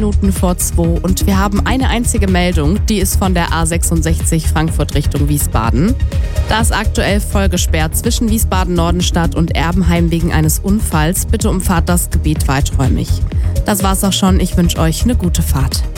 Minuten vor 2 und wir haben eine einzige Meldung, die ist von der A66 Frankfurt Richtung Wiesbaden. Da ist aktuell voll gesperrt zwischen Wiesbaden-Nordenstadt und Erbenheim wegen eines Unfalls. Bitte umfahrt das Gebiet weiträumig. Das war's auch schon. Ich wünsche euch eine gute Fahrt.